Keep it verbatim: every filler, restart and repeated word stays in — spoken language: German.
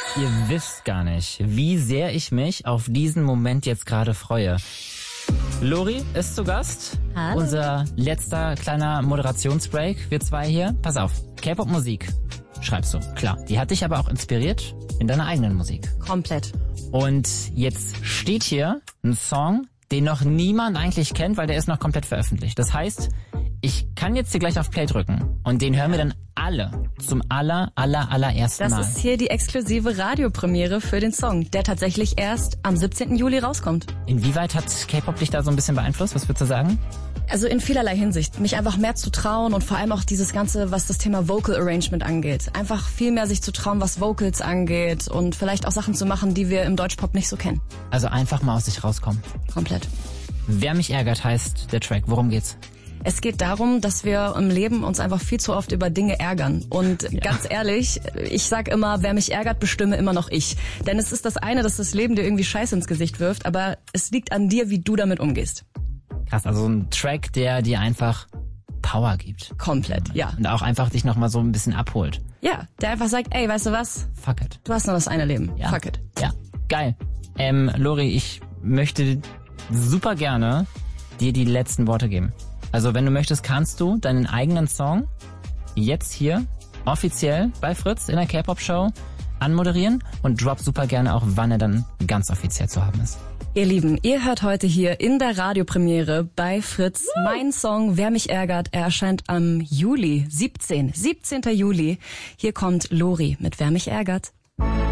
Ihr wisst gar nicht, wie sehr ich mich auf diesen Moment jetzt gerade freue. Lori ist zu Gast. Hallo. Unser letzter kleiner Moderationsbreak. Wir zwei hier. Pass auf. K-Pop-Musik. Schreibst du. Klar. Die hat dich aber auch inspiriert in deiner eigenen Musik. Komplett. Und jetzt steht hier ein Song, den noch niemand eigentlich kennt, weil der ist noch komplett veröffentlicht. Das heißt, ich kann jetzt hier gleich auf Play drücken und den hören wir dann alle zum aller, aller, allerersten Das Mal. ist hier die exklusive Radiopremiere für den Song, der tatsächlich erst am siebzehnten Juli rauskommt. Inwieweit hat K-Pop dich da so ein bisschen beeinflusst? Was würdest du sagen? Also in vielerlei Hinsicht. Mich einfach mehr zu trauen und vor allem auch dieses Ganze, was das Thema Vocal Arrangement angeht. Einfach viel mehr sich zu trauen, was Vocals angeht und vielleicht auch Sachen zu machen, die wir im Deutschpop nicht so kennen. Also einfach mal aus sich rauskommen. Komplett. Wer mich ärgert heißt der Track. Worum geht's? Es geht darum, dass wir im Leben uns einfach viel zu oft über Dinge ärgern. Und Ja. ganz ehrlich, ich sag immer, wer mich ärgert, bestimme immer noch ich. Denn es ist das eine, dass das Leben dir irgendwie Scheiße ins Gesicht wirft, aber es liegt an dir, wie du damit umgehst. Krass, also ein Track, der dir einfach Power gibt. Komplett, ja. Und auch einfach dich nochmal so ein bisschen abholt. Ja, der einfach sagt, ey, weißt du was? Fuck it. Du hast nur das eine Leben. Ja. Fuck it. Ja, geil. Ähm, Lori, ich möchte super gerne dir die letzten Worte geben. Also wenn du möchtest, kannst du deinen eigenen Song jetzt hier offiziell bei Fritz in der K-Pop-Show anmoderieren und drop super gerne auch, wann er dann ganz offiziell zu haben ist. Ihr Lieben, ihr hört heute hier in der Radiopremiere bei Fritz mein Song Wer mich ärgert. Er erscheint am Juli, siebzehnten Juli. Hier kommt Lori mit Wer mich ärgert.